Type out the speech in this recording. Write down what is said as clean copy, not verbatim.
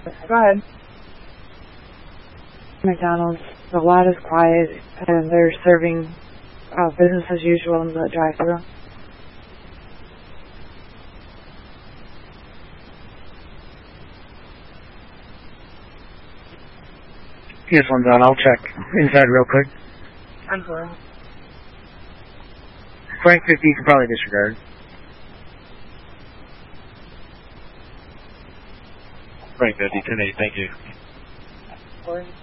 Go ahead. McDonald's. The lot is quiet, and they're serving business as usual in the drive-thru. This one's on. I'll check inside real quick. I'm sorry. Frank 50, you can probably disregard. Frank 50, 10-8, thank you. Sorry.